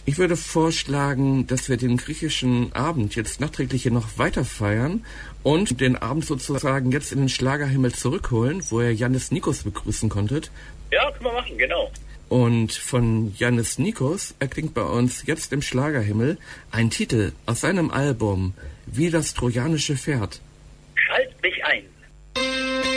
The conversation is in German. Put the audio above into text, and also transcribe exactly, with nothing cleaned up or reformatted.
Ich würde vorschlagen, dass wir den griechischen Abend jetzt nachträglich hier noch weiter feiern und den Abend sozusagen jetzt in den Schlagerhimmel zurückholen, wo ihr Yannis Nikos begrüßen konntet. Ja, können wir machen, genau. Und von Yannis Nikos erklingt bei uns jetzt im Schlagerhimmel ein Titel aus seinem Album Wie das trojanische Pferd.